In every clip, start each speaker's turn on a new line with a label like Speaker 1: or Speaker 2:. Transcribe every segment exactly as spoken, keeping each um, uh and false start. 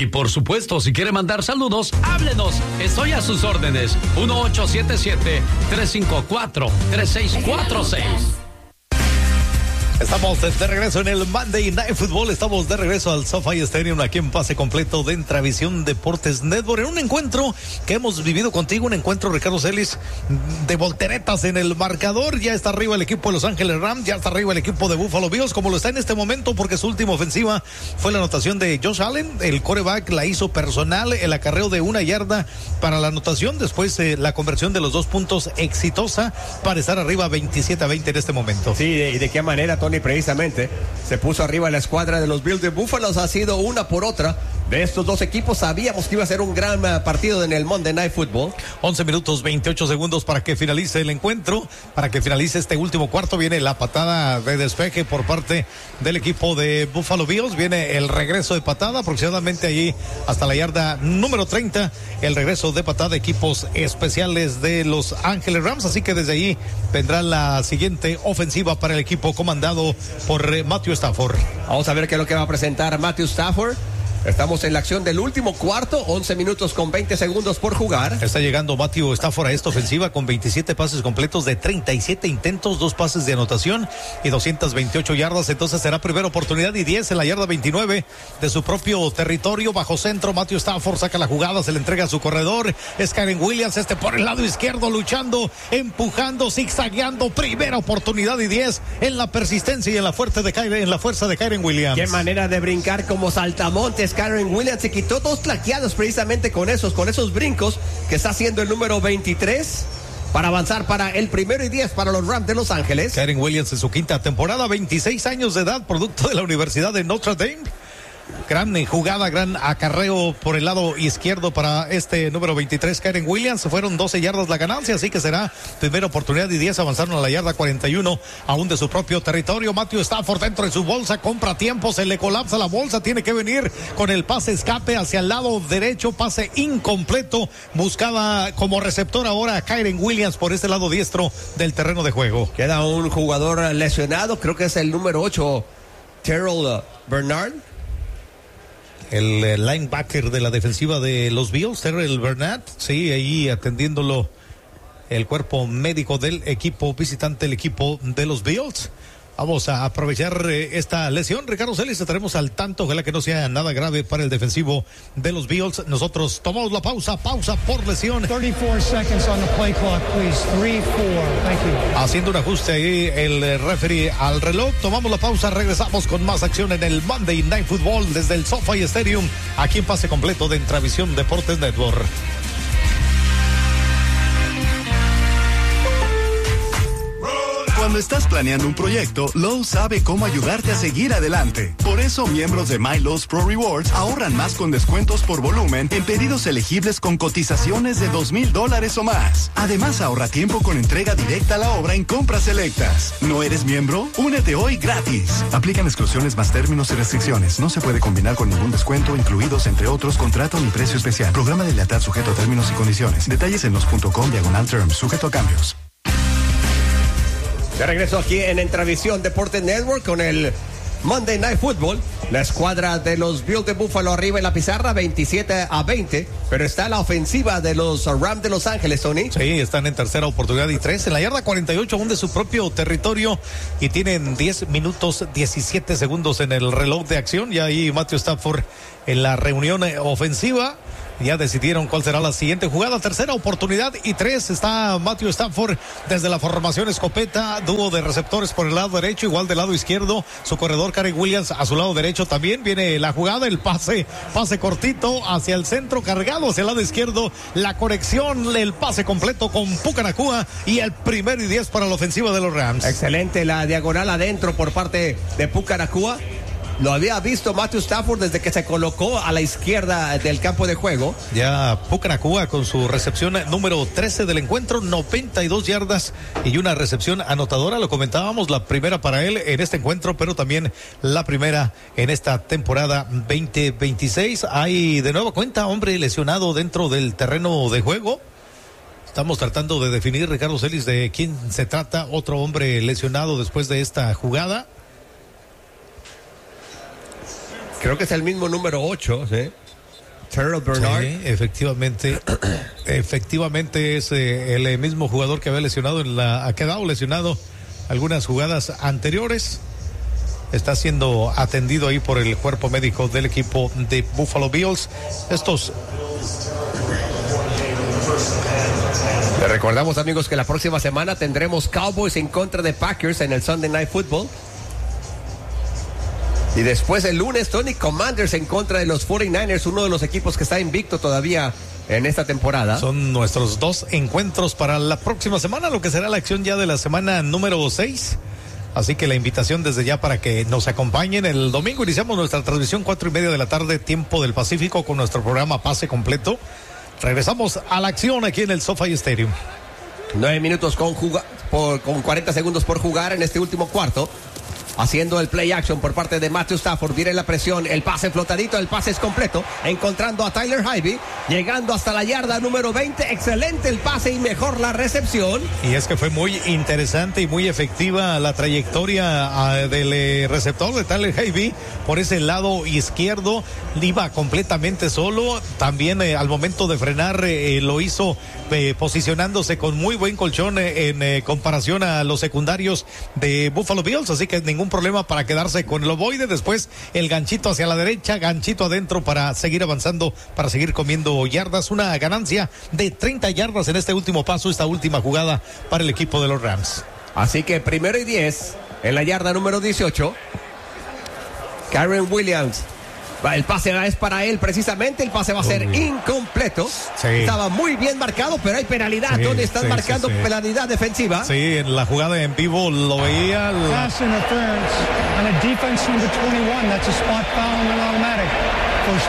Speaker 1: Y por supuesto, si quiere mandar saludos, háblenos. Estoy a sus órdenes. uno ocho siete siete, tres cinco cuatro, tres seis cuatro seis.
Speaker 2: Estamos de regreso en el Monday Night Football. Estamos de regreso al SoFi Stadium aquí en pase completo de Intravisión Deportes Network. En un encuentro que hemos vivido contigo, un encuentro, Ricardo Celis, de volteretas en el marcador. Ya está arriba el equipo de Los Ángeles Rams, ya está arriba el equipo de Buffalo Bills, como lo está en este momento, porque su última ofensiva fue la anotación de Josh Allen. El quarterback la hizo personal, el acarreo de una yarda para la anotación. Después eh, la conversión de los dos puntos exitosa para estar arriba veintisiete a veinte en este momento.
Speaker 3: Sí, y de qué manera, Tony, precisamente se puso arriba la escuadra de los Bills de Buffalo. Ha sido una por otra de estos dos equipos. Sabíamos que iba a ser un gran uh, partido en el Monday Night Football.
Speaker 2: once minutos veintiocho segundos para que finalice el encuentro, para que finalice este último cuarto. Viene la patada de despeje por parte del equipo de Buffalo Bills. Viene el regreso de patada aproximadamente allí hasta la yarda número treinta. El regreso de patada, equipos especiales de Los Ángeles Rams. Así que desde allí vendrá la siguiente ofensiva para el equipo comandado por eh, Matthew Stafford.
Speaker 3: Vamos a ver qué es lo que va a presentar Matthew Stafford. Estamos en la acción del último cuarto, once minutos con veinte segundos por jugar.
Speaker 2: Está llegando Matthew Stafford a esta ofensiva con veintisiete pases completos de treinta y siete intentos, dos pases de anotación y doscientas veintiocho yardas. Entonces será primera oportunidad y diez en la yarda veintinueve de su propio territorio. Bajo centro, Matthew Stafford saca la jugada, se le entrega a su corredor. Es Kyren Williams, este por el lado izquierdo, luchando, empujando, zigzagueando. Primera oportunidad y diez en la persistencia y en la fuerza de Kyren, en la fuerza de Kyren Williams.
Speaker 3: Qué manera de brincar como saltamontes. Kyren Williams se quitó dos tlaqueados precisamente con esos, con esos brincos que está haciendo el número veintitrés para avanzar para el primero y diez para los Rams de Los Ángeles.
Speaker 2: Kyren Williams en su quinta temporada, veintiséis años de edad, producto de la Universidad de Notre Dame. Gran jugada, gran acarreo por el lado izquierdo para este número veintitrés, Kyren Williams. Fueron doce yardas la ganancia, así que será primera oportunidad y diez. Avanzaron a la yarda cuarenta y uno, aún de su propio territorio. Matthew Stafford dentro de su bolsa, compra tiempo, se le colapsa la bolsa, tiene que venir con el pase escape hacia el lado derecho, pase incompleto. Buscaba como receptor ahora a Kyren Williams por este lado diestro del terreno de juego.
Speaker 3: Queda un jugador lesionado, creo que es el número ocho, Terrell Bernard.
Speaker 2: El eh, linebacker de la defensiva de los Bills, Terrell Bernard, sí, ahí atendiéndolo el cuerpo médico del equipo visitante, el equipo de los Bills. Vamos a aprovechar eh, esta lesión. Ricardo Celis, estaremos al tanto, ojalá que no sea nada grave para el defensivo de los Bills. Nosotros tomamos la pausa, pausa por lesión.
Speaker 4: thirty-four seconds on the play clock, please. three four. Thank you.
Speaker 2: Haciendo un ajuste ahí el eh, referee al reloj. Tomamos la pausa, regresamos con más acción en el Monday Night Football desde el SoFi Stadium, aquí en pase completo de Intravisión Deportes Network.
Speaker 5: Cuando estás planeando un proyecto, Lowe's sabe cómo ayudarte a seguir adelante. Por eso, miembros de MyLowe's Pro Rewards ahorran más con descuentos por volumen en pedidos elegibles con cotizaciones de dos mil dólares o más. Además, ahorra tiempo con entrega directa a la obra en compras selectas. ¿No eres miembro? Únete hoy gratis. Aplican exclusiones más términos y restricciones. No se puede combinar con ningún descuento, incluidos, entre otros, contrato ni precio especial. Programa de lealtad sujeto a términos y condiciones. Detalles en los punto com diagonal terms, sujeto a cambios.
Speaker 3: De regreso aquí en Intravisión Deportes Network con el Monday Night Football. La escuadra de los Bills de Buffalo arriba en la pizarra, veintisiete a veinte. Pero está la ofensiva de los Rams de Los Ángeles, Tony.
Speaker 2: Sí, están en tercera oportunidad y tres. En la yarda cuarenta y ocho, aún de su propio territorio. Y tienen diez minutos diecisiete segundos en el reloj de acción. Y ahí Matthew Stafford en la reunión ofensiva. Ya decidieron cuál será la siguiente jugada. Tercera oportunidad y tres. Está Matthew Stafford desde la formación escopeta. Dúo de receptores por el lado derecho, igual del lado izquierdo. Su corredor Kyren Williams a su lado derecho también. Viene la jugada, el pase, pase cortito hacia el centro, cargado hacia el lado izquierdo. La conexión, el pase completo con Puka Nacua y el primer y diez para la ofensiva de los Rams.
Speaker 3: Excelente la diagonal adentro por parte de Puka Nacua. Lo había visto Matthew Stafford desde que se colocó a la izquierda del campo de juego.
Speaker 2: Ya Puka Nacua con su recepción número trece del encuentro, noventa y dos yardas y una recepción anotadora. Lo comentábamos, la primera para él en este encuentro, pero también la primera en esta temporada veinte veintiséis. Hay de nueva cuenta hombre lesionado dentro del terreno de juego. Estamos tratando de definir, Ricardo Celis, de quién se trata. Otro hombre lesionado después de esta jugada.
Speaker 3: Creo que es el mismo número ocho, ¿sí? Terrell Bernard.
Speaker 2: Sí, efectivamente, efectivamente es eh, el mismo jugador que había lesionado, en la, ha quedado lesionado algunas jugadas anteriores. Está siendo atendido ahí por el cuerpo médico del equipo de Buffalo Bills. Estos...
Speaker 3: Le recordamos, amigos, que la próxima semana tendremos Cowboys en contra de Packers en el Sunday Night Football. Y después el lunes, Tony, Commanders en contra de los cuarenta y nueve ers, uno de los equipos que está invicto todavía en esta temporada.
Speaker 2: Son nuestros dos encuentros para la próxima semana, lo que será la acción ya de la semana número seis. Así que la invitación desde ya para que nos acompañen. El domingo iniciamos nuestra transmisión cuatro y media de la tarde, tiempo del Pacífico, con nuestro programa Pase Completo. Regresamos a la acción aquí en el SoFi Stadium.
Speaker 3: Nueve minutos con, juga- por, con cuarenta segundos por jugar en este último cuarto. Haciendo el play action por parte de Matthew Stafford. Viene la presión, el pase flotadito, el pase es completo. Encontrando a Tyler Higbee, llegando hasta la yarda número veinte. Excelente el pase y mejor la recepción.
Speaker 2: Y es que fue muy interesante y muy efectiva la trayectoria uh, del eh, receptor de Tyler Higbee por ese lado izquierdo. Iba completamente solo. También eh, al momento de frenar eh, lo hizo eh, posicionándose con muy buen colchón eh, en eh, comparación a los secundarios de Buffalo Bills. Así que ningún problema para quedarse con el ovoide. Después el ganchito hacia la derecha, ganchito adentro para seguir avanzando, para seguir comiendo yardas. Una ganancia de treinta yardas en este último paso, esta última jugada para el equipo de los Rams.
Speaker 3: Así que primero y diez en la yarda número dieciocho. Kyren Williams. El pase es para él precisamente, el pase va a ser incompleto.
Speaker 2: Sí.
Speaker 3: Estaba muy bien marcado, pero hay penalidad.
Speaker 2: Sí,
Speaker 3: ¿Dónde están
Speaker 2: sí,
Speaker 3: marcando
Speaker 2: sí, sí.
Speaker 3: penalidad defensiva?
Speaker 2: Sí, en la jugada en vivo lo veía. La...
Speaker 4: Pass interference on a defense number twenty-one. That's a spot foul and an automatic. First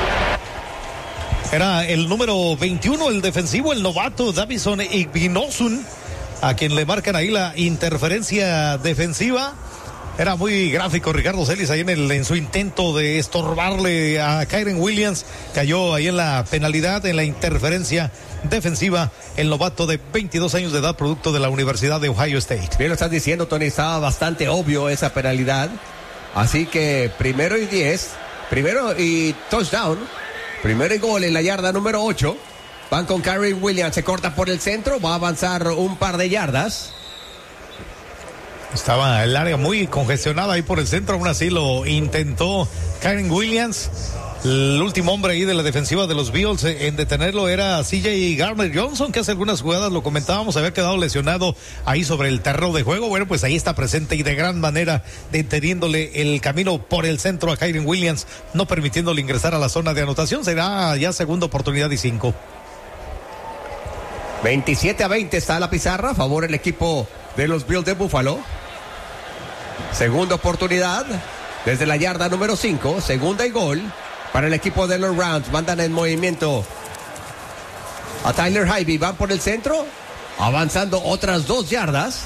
Speaker 4: down.
Speaker 2: Era el número veintiuno, el defensivo, el novato Davison Igbinosun, a quien le marcan ahí la interferencia defensiva. Era muy gráfico Ricardo Celis ahí en, el, en su intento de estorbarle a Kyren Williams. Cayó ahí en la penalidad, en la interferencia defensiva, el novato de veintidós años de edad, producto de la Universidad de Ohio State.
Speaker 3: Bien lo estás diciendo, Tony, estaba bastante obvio esa penalidad. Así que primero y diez, primero y touchdown, primero y gol en la yarda número ocho. Van con Kyren Williams, se corta por el centro, va a avanzar un par de yardas.
Speaker 2: Estaba el área muy congestionada ahí por el centro, aún así lo intentó Kyren Williams. El último hombre ahí de la defensiva de los Bills en detenerlo era C J Gardner Johnson, que hace algunas jugadas, lo comentábamos, había quedado lesionado ahí sobre el terreno de juego. Bueno, pues ahí está presente y de gran manera deteniéndole el camino por el centro a Kyren Williams, no permitiéndole ingresar a la zona de anotación. Será ya segunda oportunidad y cinco.
Speaker 3: veintisiete a veinte está la pizarra, a favor el equipo de los Bills de Buffalo. Segunda oportunidad desde la yarda número cinco, segunda y gol para el equipo de los Rams. Mandan en movimiento a Tyler Higbee, van por el centro, avanzando otras dos yardas.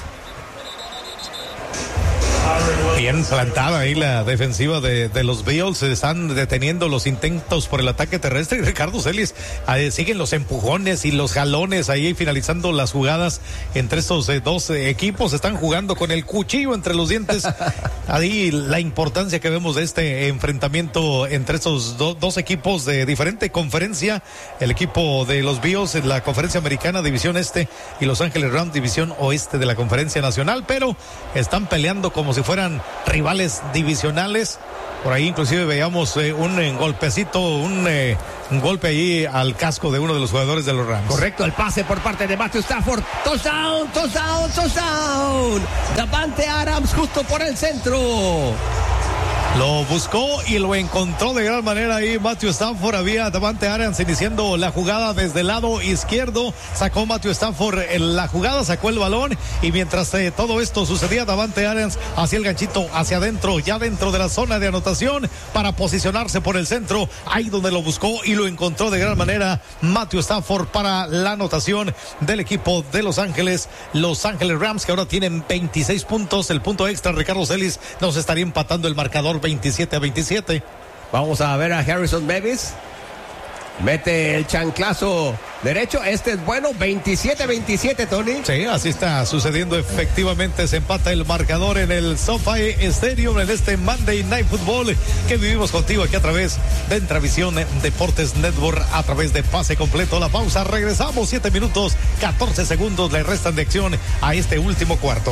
Speaker 2: Bien plantada ahí la defensiva de, de los Bills. Están deteniendo los intentos por el ataque terrestre. Y Ricardo Celis, eh, siguen los empujones y los jalones ahí finalizando las jugadas entre estos eh, dos eh, equipos. Están jugando con el cuchillo entre los dientes. Ahí la importancia que vemos de este enfrentamiento entre estos do, dos equipos de diferente conferencia. El equipo de los Bills en la conferencia americana, división este, y Los Ángeles Rams, división oeste de la conferencia nacional. Pero están peleando como si fueran rivales divisionales. Por ahí inclusive veíamos eh, un eh, golpecito, un, eh, un golpe ahí al casco de uno de los jugadores de los Rams.
Speaker 3: Correcto, el pase por parte de Matthew Stafford. Touchdown, touchdown, touchdown. Davante Adams justo por el centro.
Speaker 2: Lo buscó y lo encontró de gran manera ahí Matthew Stafford. Había Davante Adams iniciando la jugada desde el lado izquierdo. Sacó Matthew Stafford en la jugada, sacó el balón. Y mientras eh, todo esto sucedía, Davante Adams hacía el ganchito hacia adentro, ya dentro de la zona de anotación, para posicionarse por el centro. Ahí donde lo buscó y lo encontró de gran manera Matthew Stafford para la anotación del equipo de Los Ángeles. Los Ángeles Rams, que ahora tienen veintiséis puntos. El punto extra, Ricardo Celis, nos estaría empatando el marcador veintisiete a veintisiete.
Speaker 3: Vamos a ver a Harrison Mevis. Mete el chanclazo derecho. Este es bueno. veintisiete veintisiete, Tony.
Speaker 2: Sí, así está sucediendo efectivamente. Se empata el marcador en el SoFi Stadium en este Monday Night Football que vivimos contigo aquí a través de Entravisión Deportes Network, a través de Pase Completo. La pausa, regresamos. siete minutos, catorce segundos le restan de acción a este último cuarto.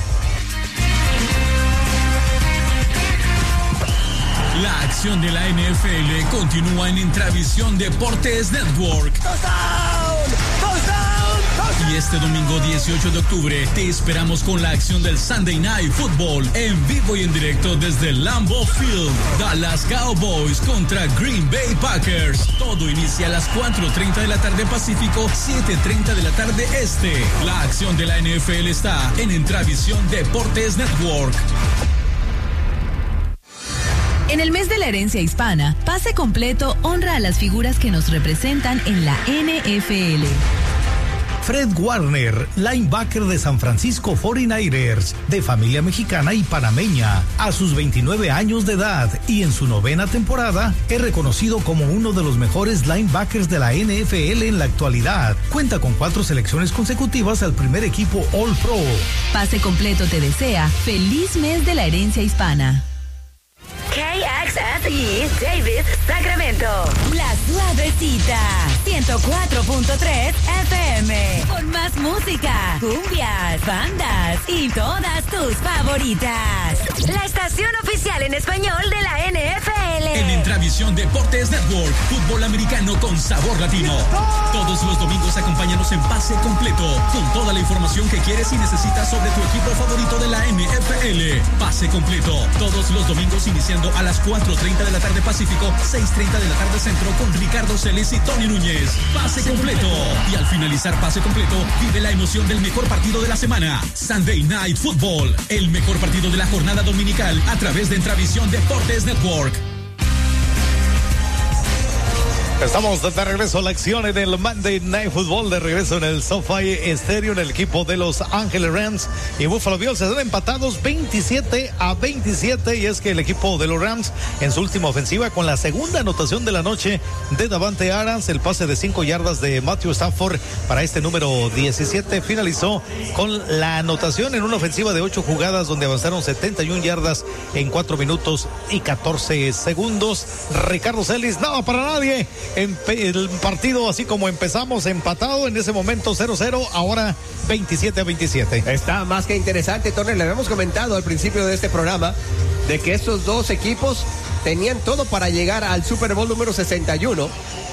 Speaker 6: La acción de la N F L continúa en Intravisión Deportes Network.
Speaker 3: ¡Touchdown! ¡Touchdown! ¡Touchdown!
Speaker 6: Y este domingo dieciocho de octubre te esperamos con la acción del Sunday Night Football en vivo y en directo desde Lambeau Field. Dallas Cowboys contra Green Bay Packers. Todo inicia a las cuatro treinta de la tarde Pacífico, siete treinta de la tarde Este. La acción de la N F L está en Intravisión Deportes Network.
Speaker 7: En el mes de la herencia hispana, Pase Completo honra a las figuras que nos representan en la N F L.
Speaker 8: Fred Warner, linebacker de San Francisco cuarenta y nueve ers, de familia mexicana y panameña, a sus veintinueve años de edad y en su novena temporada, es reconocido como uno de los mejores linebackers de la N F L en la actualidad. Cuenta con cuatro selecciones consecutivas al primer equipo All Pro.
Speaker 7: Pase Completo te desea feliz mes de la herencia hispana.
Speaker 9: K X S E Davis, Sacramento. La Suavecita, ciento cuatro punto tres F M. Con más música, cumbias, bandas y todas tus favoritas. La estación oficial en español de la N F L.
Speaker 6: En Intravisión Deportes Network, fútbol americano con sabor latino. Todos los domingos acompáñanos en Pase Completo, con toda la información que quieres y necesitas sobre tu equipo favorito de la N F L. Pase Completo, todos los domingos iniciando a las cuatro treinta de la tarde Pacífico, seis treinta de la tarde Centro, con Ricardo Celis y Tony Núñez. Pase Completo. Y al finalizar Pase Completo, vive la emoción del mejor partido de la semana. Sunday Night Football, el mejor partido de la jornada dominical a través de Intravisión Deportes Network.
Speaker 2: Estamos de regreso a la acción en el Monday Night Football, de regreso en el SoFi Stadium. El equipo de Los Ángeles Rams y Buffalo Bills están empatados veintisiete a veintisiete, y es que el equipo de los Rams en su última ofensiva, con la segunda anotación de la noche de Davante Adams, el pase de cinco yardas de Matthew Stafford para este número diecisiete, finalizó con la anotación en una ofensiva de ocho jugadas donde avanzaron setenta y una yardas en cuatro minutos y catorce segundos. Ricardo Celis, nada para nadie. El partido, así como empezamos, empatado en ese momento cero cero, ahora veintisiete a veintisiete.
Speaker 3: Está más que interesante, Tony. Le habíamos comentado al principio de este programa de que estos dos equipos tenían todo para llegar al Super Bowl número sesenta y uno.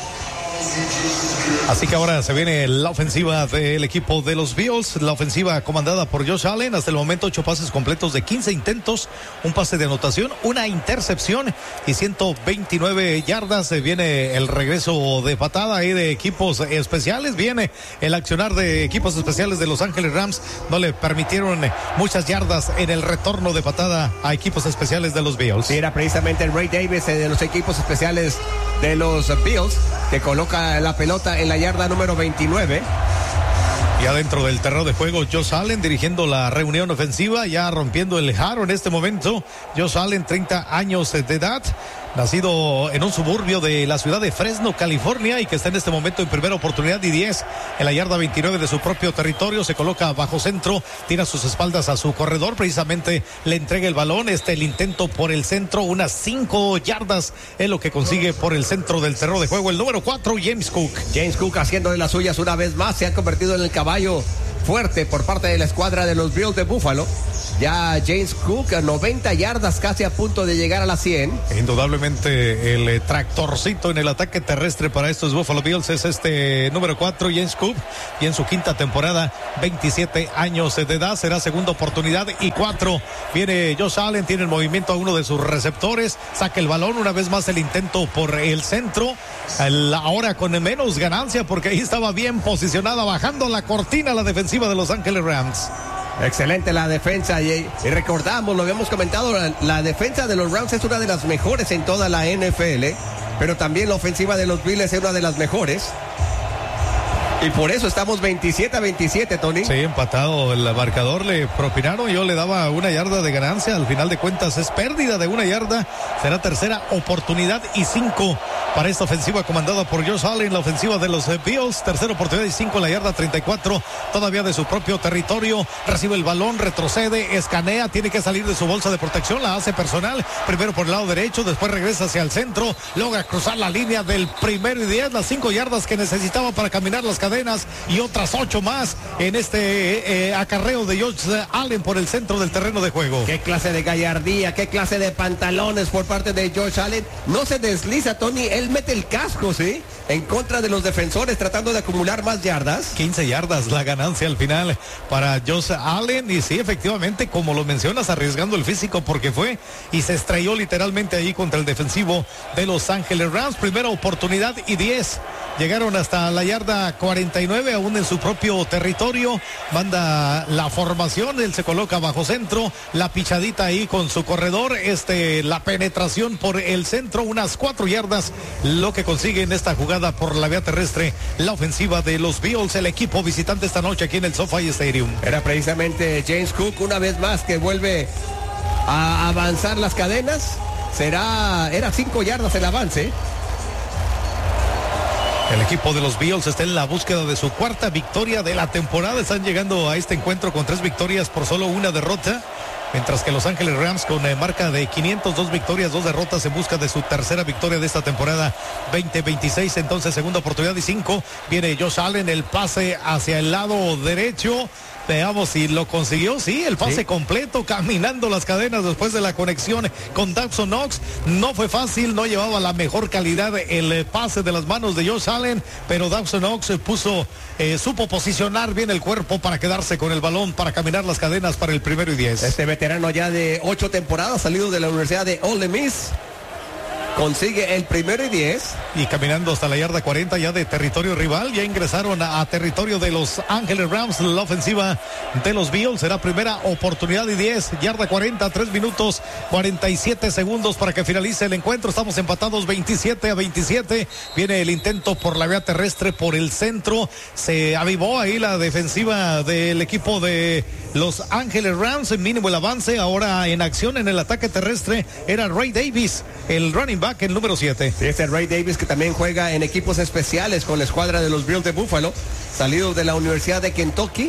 Speaker 2: Así que ahora se viene la ofensiva del equipo de los Bills, la ofensiva comandada por Josh Allen. Hasta el momento ocho pases completos de quince intentos, un pase de anotación, una intercepción y ciento veintinueve yardas. Se viene el regreso de patada ahí de equipos especiales, viene el accionar de equipos especiales de Los Ángeles Rams. No le permitieron muchas yardas en el retorno de patada a equipos especiales de los Bills.
Speaker 3: Sí, era precisamente el Ray Davis de los equipos especiales de los Bills que coloca la pelota en la yarda número veintinueve.
Speaker 2: Ya dentro del terreno de juego, Josh Allen dirigiendo la reunión ofensiva, ya rompiendo el jaro en este momento. Josh Allen, treinta años de edad, nacido en un suburbio de la ciudad de Fresno, California, y que está en este momento en primera oportunidad y diez en la yarda veintinueve de su propio territorio. Se coloca bajo centro, tira a sus espaldas a su corredor, precisamente le entrega el balón. Este el intento por el centro, unas cinco yardas es lo que consigue por el centro del terreno de juego el número cuatro, James Cook.
Speaker 3: James Cook haciendo de las suyas una vez más, se ha convertido en el caballo fuerte por parte de la escuadra de los Bills de Buffalo. Ya James Cook a noventa yardas, casi a punto de llegar a las cien.
Speaker 2: Indudablemente el eh, tractorcito en el ataque terrestre para estos Buffalo Bills es este número cuatro, James Cook, y en su quinta temporada, veintisiete años de edad, será segunda oportunidad y cuatro. Viene Josh Allen, tiene el movimiento a uno de sus receptores, saca el balón, una vez más el intento por el centro, el, ahora con menos ganancia porque ahí estaba bien posicionada, bajando la cortina la defensiva de Los Ángeles Rams.
Speaker 3: Excelente la defensa y, y recordamos, lo habíamos comentado, la, la defensa de los Rams es una de las mejores en toda la N F L, pero también la ofensiva de los Bills es una de las mejores. Y por eso estamos veintisiete a veintisiete, Tony.
Speaker 2: Sí, empatado el marcador, le propinaron, yo le daba una yarda de ganancia, al final de cuentas es pérdida de una yarda, será tercera oportunidad y cinco para esta ofensiva comandada por Josh Allen, la ofensiva de los Bills. Tercera oportunidad y cinco en la yarda treinta y cuatro, todavía de su propio territorio. Recibe el balón, retrocede, escanea, tiene que salir de su bolsa de protección, la hace personal. Primero por el lado derecho, después regresa hacia el centro, logra cruzar la línea del primero y diez, las cinco yardas que necesitaba para caminar las cadenas y otras ocho más en este eh, acarreo de Josh Allen por el centro del terreno de juego.
Speaker 3: Qué clase de gallardía, qué clase de pantalones por parte de Josh Allen. No se desliza, Tony, él mete el casco, ¿sí? En contra de los defensores, tratando de acumular más yardas.
Speaker 2: quince yardas la ganancia al final para Josh Allen. Y sí, efectivamente, como lo mencionas, arriesgando el físico porque fue y se estrelló literalmente ahí contra el defensivo de Los Ángeles Rams. Primera oportunidad y diez. Llegaron hasta la yarda cuarenta y nueve, aún en su propio territorio. Manda la formación, él se coloca bajo centro, la pichadita ahí con su corredor, este, la penetración por el centro, unas cuatro yardas, lo que consigue en esta jugada por la vía terrestre, la ofensiva de los Bills, el equipo visitante esta noche aquí en el SoFi Stadium.
Speaker 3: Era precisamente James Cook una vez más que vuelve a avanzar las cadenas. Será, era cinco yardas el avance.
Speaker 2: El equipo de los Bills está en la búsqueda de su cuarta victoria de la temporada. Están llegando a este encuentro con tres victorias por solo una derrota. Mientras que Los Ángeles Rams con eh, marca de quinientas dos victorias, dos derrotas en busca de su tercera victoria de esta temporada veinte veintiséis. Entonces segunda oportunidad y cinco. Viene Josh Allen, el pase hacia el lado derecho. Veamos si lo consiguió. Sí, el pase sí. completo, caminando las cadenas después de la conexión con Dawson Knox. No fue fácil, no llevaba la mejor calidad el pase de las manos de Josh Allen, pero Dawson Knox puso, eh, supo posicionar bien el cuerpo para quedarse con el balón, para caminar las cadenas para el primero y diez.
Speaker 3: Este veterano ya de ocho temporadas, salido de la Universidad de Ole Miss, consigue el primero y diez.
Speaker 2: Y caminando hasta la yarda cuarenta ya de territorio rival, ya ingresaron a, a territorio de Los Ángeles Rams. La ofensiva de los Bills será primera oportunidad y diez, yarda cuarenta, tres minutos cuarenta y siete segundos para que finalice el encuentro. Estamos empatados veintisiete a veintisiete. Viene el intento por la vía terrestre por el centro. Se avivó ahí la defensiva del equipo de Los Ángeles Rams. Mínimo el avance. Ahora en acción en el ataque terrestre era Ray Davis, el running back, el número siete.
Speaker 3: Sí, este Ray Davis que también juega en equipos especiales con la escuadra de los Bills de Buffalo, salido de la Universidad de Kentucky.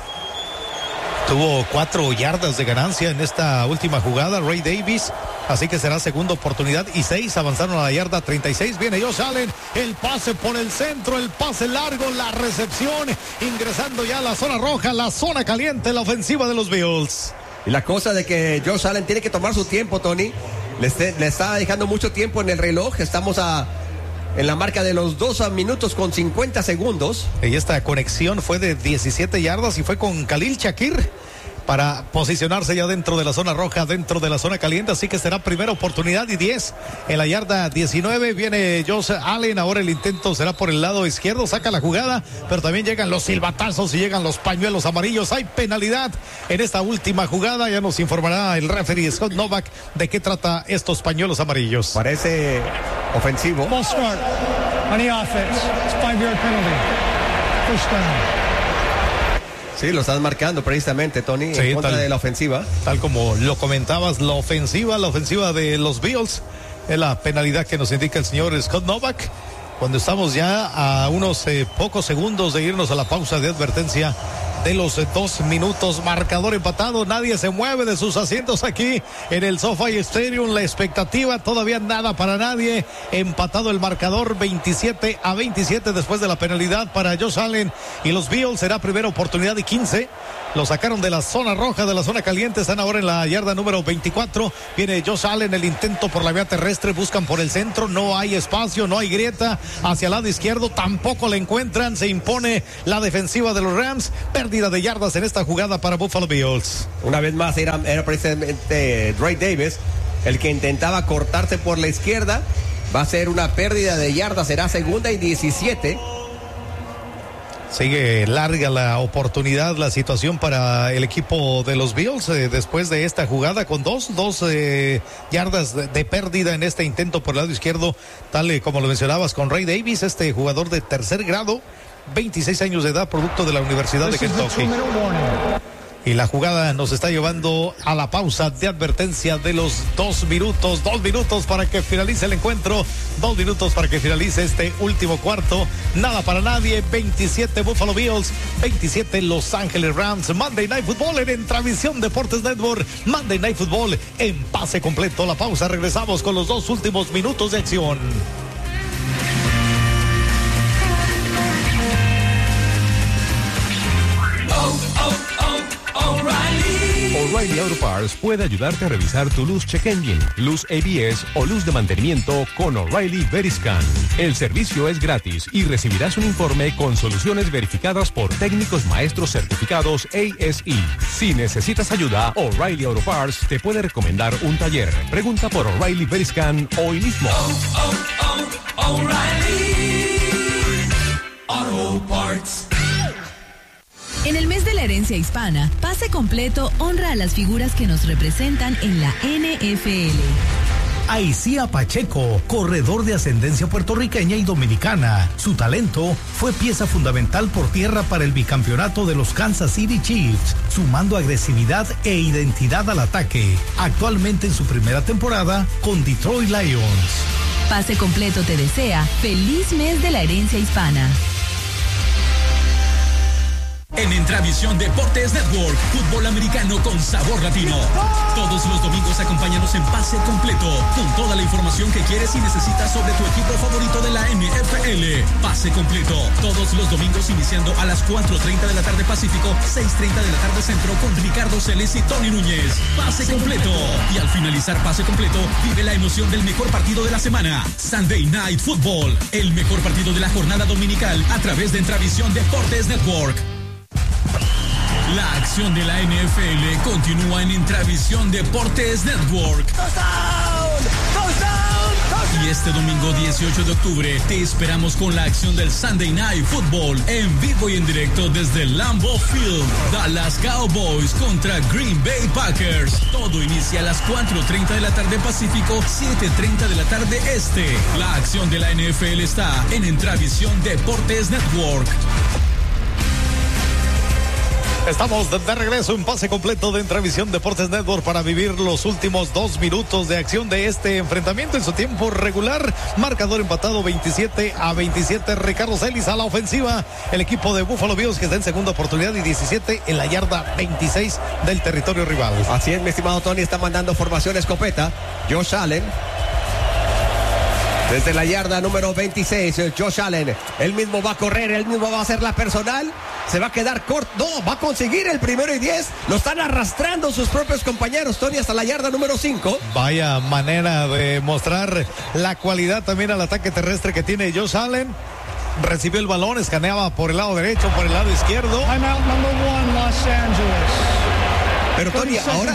Speaker 2: Tuvo cuatro yardas de ganancia en esta última jugada Ray Davis, así que será segunda oportunidad y seis. Avanzaron a la yarda treinta y seis. Viene Josh Allen, el pase por el centro, el pase largo, la recepción, ingresando ya a la zona roja, la zona caliente, la ofensiva de los Bills.
Speaker 3: Y la cosa de que Josh Allen tiene que tomar su tiempo, Tony. Le, este, le está dejando mucho tiempo en el reloj. Estamos a, en la marca de los dos minutos con cincuenta segundos.
Speaker 2: Y esta conexión fue de diecisiete yardas y fue con Khalil Shakir para posicionarse ya dentro de la zona roja, dentro de la zona caliente. Así que será primera oportunidad y diez. En la yarda diecinueve viene Josh Allen. Ahora el intento será por el lado izquierdo. Saca la jugada, pero también llegan los silbatazos y llegan los pañuelos amarillos. Hay penalidad en esta última jugada. Ya nos informará el referee Scott Novak de qué trata estos pañuelos amarillos.
Speaker 3: Parece ofensivo.
Speaker 4: Ball start on the offense. It's five yard penalty. First down.
Speaker 3: Sí, lo están marcando precisamente, Tony,
Speaker 2: sí,
Speaker 3: en contra
Speaker 2: tal,
Speaker 3: de la ofensiva.
Speaker 2: Tal como lo comentabas, la ofensiva, la ofensiva de los Bills, es la penalidad que nos indica el señor Scott Novak. Cuando estamos ya a unos eh, pocos segundos de irnos a la pausa de advertencia de los eh, dos minutos, marcador empatado, nadie se mueve de sus asientos aquí en el SoFi Stadium, la expectativa todavía nada para nadie, empatado el marcador veintisiete a veintisiete después de la penalidad para Josh Allen y los Bills. Será primera oportunidad y quince. Lo sacaron de la zona roja, de la zona caliente. Están ahora en la yarda número veinticuatro. Viene Josh Allen, el intento por la vía terrestre. Buscan por el centro. No hay espacio, no hay grieta. Hacia el lado izquierdo tampoco le encuentran. Se impone la defensiva de los Rams. Pérdida de yardas en esta jugada para Buffalo Bills.
Speaker 3: Una vez más era, era precisamente Ray Davis el que intentaba cortarse por la izquierda. Va a ser una pérdida de yardas. Será segunda y diecisiete.
Speaker 2: Sigue larga la oportunidad, la situación para el equipo de los Bills eh, después de esta jugada con dos, dos eh, yardas de, de pérdida en este intento por el lado izquierdo, tal y como lo mencionabas con Ray Davis, este jugador de tercer grado, veintiséis años de edad, producto de la Universidad de Kentucky. Y la jugada nos está llevando a la pausa de advertencia de los dos minutos. Dos minutos para que finalice el encuentro. Dos minutos para que finalice este último cuarto. Nada para nadie. veintisiete Buffalo Bills. veintisiete Los Ángeles Rams. Monday Night Football en, en Transmisión Deportes Network. Monday Night Football en pase completo. La pausa. Regresamos con los dos últimos minutos de acción.
Speaker 10: O'Reilly Auto Parts puede ayudarte a revisar tu luz check engine, luz A B S o luz de mantenimiento con O'Reilly Veriscan. El servicio es gratis y recibirás un informe con soluciones verificadas por técnicos maestros certificados A S E. Si necesitas ayuda, O'Reilly Auto Parts te puede recomendar un taller. Pregunta por O'Reilly Veriscan hoy mismo. Oh, oh, oh, O'Reilly
Speaker 7: Auto Parts. En el mes de la herencia hispana, Pase Completo honra a las figuras que nos representan en la N F L.
Speaker 8: Aicía Pacheco, corredor de ascendencia puertorriqueña y dominicana. Su talento fue pieza fundamental por tierra para el bicampeonato de los Kansas City Chiefs, sumando agresividad e identidad al ataque. Actualmente en su primera temporada con Detroit Lions.
Speaker 7: Pase Completo te desea feliz mes de la herencia hispana.
Speaker 6: En Entravisión Deportes Network, fútbol americano con sabor latino. Todos los domingos acompáñanos en Pase Completo, con toda la información que quieres y necesitas sobre tu equipo favorito de la N F L. Pase Completo, todos los domingos iniciando a las cuatro treinta de la tarde Pacífico, seis treinta de la tarde Centro, con Ricardo Celes y Tony Núñez. Pase Completo. Y al finalizar Pase Completo, vive la emoción del mejor partido de la semana. Sunday Night Football, el mejor partido de la jornada dominical a través de Entravisión Deportes Network. La acción de la N F L continúa en Entravisión Deportes Network.
Speaker 3: ¡Touchdown! ¡Touchdown!
Speaker 6: Y este domingo dieciocho de octubre te esperamos con la acción del Sunday Night Football en vivo y en directo desde Lambeau Field. Dallas Cowboys contra Green Bay Packers. Todo inicia a las cuatro treinta de la tarde Pacífico, siete treinta de la tarde Este. La acción de la N F L está en Entravisión Deportes Network.
Speaker 2: Estamos de, de regreso en Pase Completo de Entravisión Deportes Network para vivir los últimos dos minutos de acción de este enfrentamiento en su tiempo regular. Marcador empatado veintisiete a veintisiete. Ricardo Celis a la ofensiva. El equipo de Buffalo Bills que está en segunda oportunidad y diecisiete en la yarda veintiséis del territorio rival.
Speaker 3: Así es, mi estimado Tony, está mandando formación escopeta. Josh Allen. Desde la yarda número veintiséis, Josh Allen, él mismo va a correr, él mismo va a hacer la personal, se va a quedar corto, no, va a conseguir el primero y diez, lo están arrastrando sus propios compañeros, Tony, hasta la yarda número cinco.
Speaker 2: Vaya manera de mostrar la cualidad también al ataque terrestre que tiene Josh Allen. Recibió el balón, escaneaba por el lado derecho, por el lado izquierdo.
Speaker 4: Timeout number one, Los Angeles.
Speaker 3: Pero Tony, ahora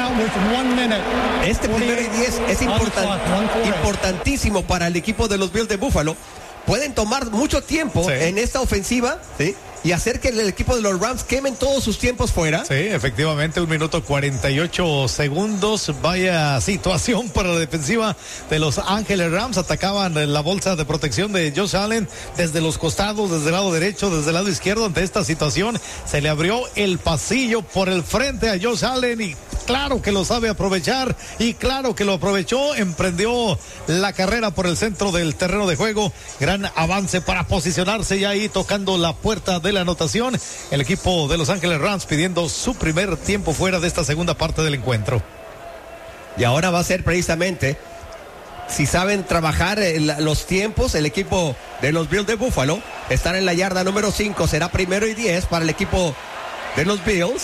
Speaker 3: este primero y diez es important, importantísimo para el equipo de los Bills de Buffalo. Pueden tomar mucho tiempo, sí, en esta ofensiva, ¿sí?, y hacer que el equipo de los Rams quemen todos sus tiempos fuera.
Speaker 2: Sí, efectivamente, un minuto cuarenta y ocho segundos. Vaya situación para la defensiva de los Ángeles Rams. Atacaban la bolsa de protección de Josh Allen desde los costados, desde el lado derecho, desde el lado izquierdo. Ante esta situación se le abrió el pasillo por el frente a Josh Allen y claro que lo sabe aprovechar y claro que lo aprovechó. Emprendió la carrera por el centro del terreno de juego. Gran avance para posicionarse ya ahí tocando la puerta de la anotación. El equipo de Los Ángeles Rams pidiendo su primer tiempo fuera de esta segunda parte del encuentro.
Speaker 3: Y ahora va a ser precisamente, si saben trabajar el, los tiempos, el equipo de los Bills de Buffalo están en la yarda número cinco, será primero y diez para el equipo de los Bills.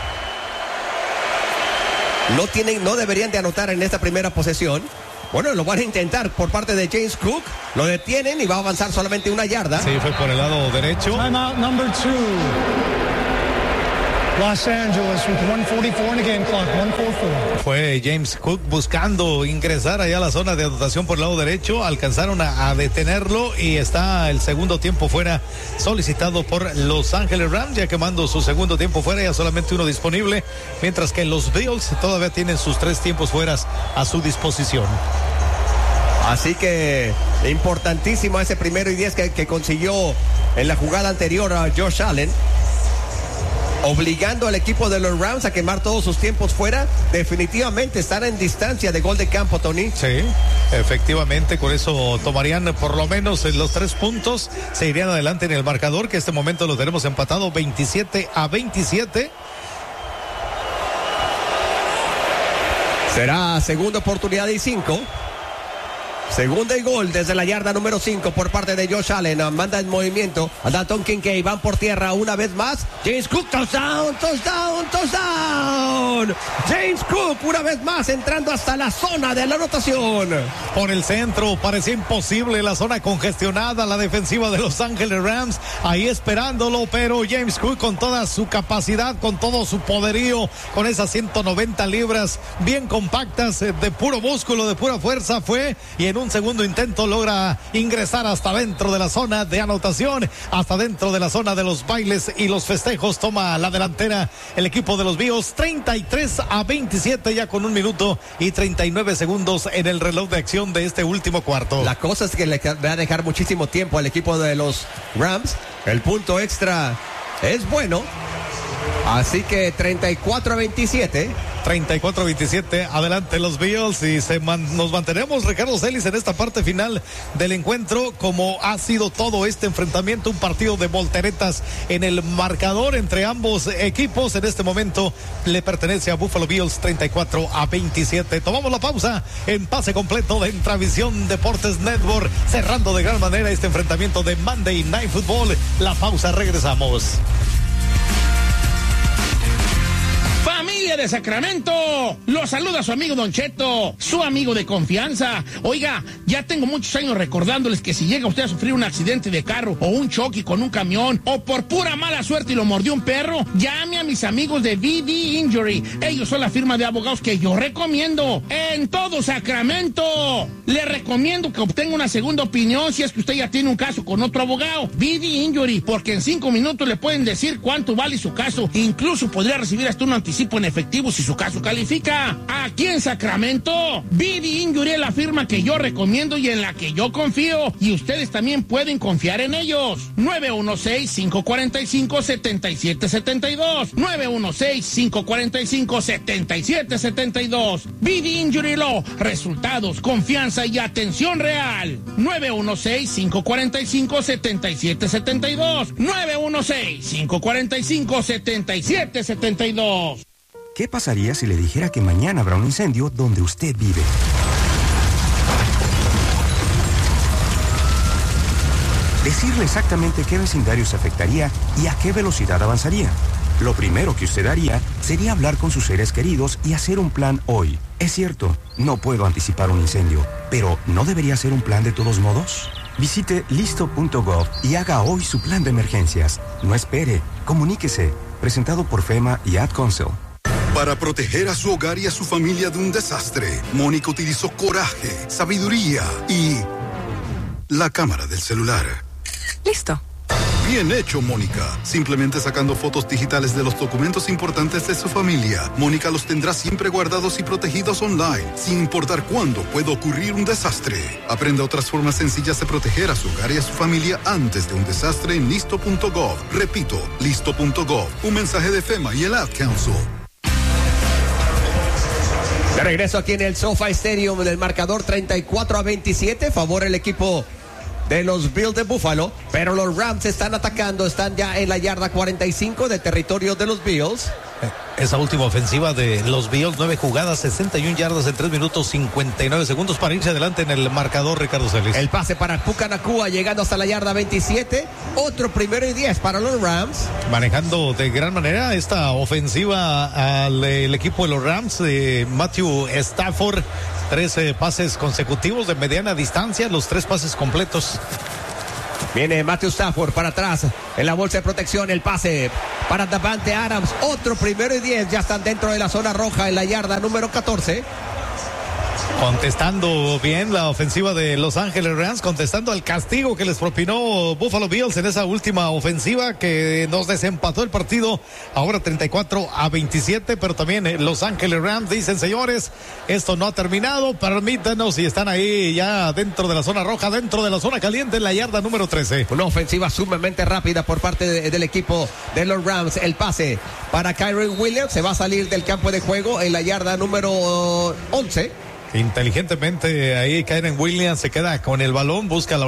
Speaker 3: No tienen, no deberían de anotar en esta primera posesión. Bueno, lo van a intentar por parte de James Cook. Lo detienen y va a avanzar solamente una yarda.
Speaker 2: Sí, fue por el lado derecho.
Speaker 4: Timeout number two. Los Angeles with one forty-four in the game clock, one forty-four.
Speaker 2: Fue James Cook buscando ingresar allá a la zona de anotación por el lado derecho. Alcanzaron a, a detenerlo y está el segundo tiempo fuera solicitado por Los Ángeles Rams, ya quemando su segundo tiempo fuera, ya solamente uno disponible, mientras que los Bills todavía tienen sus tres tiempos fuera a su disposición.
Speaker 3: Así que importantísimo ese primero y diez que, que consiguió en la jugada anterior a Josh Allen. obligando al equipo de los Rams a quemar todos sus tiempos fuera. Definitivamente están en distancia de gol de campo, Tony.
Speaker 2: Sí, efectivamente, con eso tomarían por lo menos los tres puntos, se irían adelante en el marcador, que en este momento lo tenemos empatado veintisiete a veintisiete.
Speaker 3: Será segunda oportunidad y cinco. Segunda y gol desde la yarda número cinco por parte de Josh Allen. Manda en movimiento a Dalton Kincaid. Van por tierra una vez más. James Cook, touchdown, touchdown, touchdown. James Cook una vez más entrando hasta la zona de la anotación.
Speaker 2: Por el centro, parecía imposible, la zona congestionada, la defensiva de Los Ángeles Rams ahí esperándolo, pero James Cook con toda su capacidad, con todo su poderío, con esas ciento noventa libras bien compactas, de puro músculo, de pura fuerza fue, y en un segundo intento logra ingresar hasta dentro de la zona de anotación, hasta dentro de la zona de los bailes y los festejos. Toma la delantera el equipo de los Bills, treinta y tres a veintisiete, ya con un minuto y treinta y nueve segundos en el reloj de acción de este último cuarto.
Speaker 3: La cosa es que le va a dejar muchísimo tiempo al equipo de los Rams. El punto extra es bueno, así que treinta y cuatro a veintisiete.
Speaker 2: treinta y cuatro a veintisiete, adelante los Bills, y se man, nos mantenemos, Ricardo Celis, en esta parte final del encuentro, como ha sido todo este enfrentamiento, un partido de volteretas en el marcador entre ambos equipos. En este momento le pertenece a Buffalo Bills, treinta y cuatro a veintisiete. Tomamos la pausa en pase completo de Intravisión Deportes Network, cerrando de gran manera este enfrentamiento de Monday Night Football. La pausa, regresamos.
Speaker 11: Familia de Sacramento, los saluda su amigo Don Cheto, su amigo de confianza. Oiga, ya tengo muchos años recordándoles que si llega usted a sufrir un accidente de carro o un choque con un camión o por pura mala suerte y lo mordió un perro, llame a mis amigos de V D Injury. Ellos son la firma de abogados que yo recomiendo en todo Sacramento. Le recomiendo que obtenga una segunda opinión si es que usted ya tiene un caso con otro abogado. V D Injury, porque en cinco minutos le pueden decir cuánto vale su caso. Incluso podría recibir hasta un anticipo en efectivo si su caso califica. Aquí en Sacramento, V D Injury es la firma que yo recomiendo y en la que yo confío, y ustedes también pueden confiar en ellos. nueve uno seis, cinco cuatro cinco, siete siete siete dos, nueve uno seis, cinco cuatro cinco, siete siete siete dos. V D Injury Law, resultados, confianza y atención real. nueve uno seis, cinco cuatro cinco, siete siete siete dos, nueve uno seis, cinco cuatro cinco, siete siete siete dos.
Speaker 12: ¿Qué pasaría si le dijera que mañana habrá un incendio donde usted vive? Decirle exactamente qué vecindario se afectaría y a qué velocidad avanzaría. Lo primero que usted haría sería hablar con sus seres queridos y hacer un plan hoy. Es cierto, no puedo anticipar un incendio, pero ¿no debería ser un plan de todos modos? Visite listo punto gov y haga hoy su plan de emergencias. No espere, comuníquese. Presentado por FEMA y Ad Council.
Speaker 13: Para proteger a su hogar y a su familia de un desastre, Mónica utilizó coraje, sabiduría y la cámara del celular.
Speaker 14: Listo.
Speaker 13: Bien hecho, Mónica. Simplemente sacando fotos digitales de los documentos importantes de su familia, Mónica los tendrá siempre guardados y protegidos online, sin importar cuándo pueda ocurrir un desastre. Aprenda otras formas sencillas de proteger a su hogar y a su familia antes de un desastre en listo punto gov. Repito, listo punto gov. Un mensaje de FEMA y el Ad Council.
Speaker 3: De regreso aquí en el SoFi Stadium, en el marcador treinta y cuatro a veintisiete, favor el equipo de los Bills de Buffalo, pero los Rams están atacando, están ya en la yarda cuarenta y cinco de territorio de los Bills.
Speaker 2: Esa última ofensiva de los Bills, nueve jugadas, sesenta y una yardas en tres minutos cincuenta y nueve segundos para irse adelante en el marcador, Ricardo Celis.
Speaker 3: El pase para Puka Nacua llegando hasta la yarda veintisiete, otro primero y diez para los Rams.
Speaker 2: Manejando de gran manera esta ofensiva al el equipo de los Rams, eh, Matthew Stafford, trece pases consecutivos de mediana distancia, los tres pases completos.
Speaker 3: Viene Matthew Stafford para atrás en la bolsa de protección, el pase para Davante Adams, otro primero y diez, ya están dentro de la zona roja en la yarda número catorce.
Speaker 2: Contestando bien la ofensiva de Los Ángeles Rams, contestando al castigo que les propinó Buffalo Bills en esa última ofensiva que nos desempató el partido, ahora treinta y cuatro a veintisiete, pero también Los Ángeles Rams dicen, señores, esto no ha terminado, permítanos, y están ahí ya dentro de la zona roja, dentro de la zona caliente, en la yarda número trece.
Speaker 3: Una ofensiva sumamente rápida por parte de, del equipo de los Rams. El pase para Kyren Williams, se va a salir del campo de juego en la yarda número once.
Speaker 2: Inteligentemente ahí Kyren Williams se queda con el balón, busca la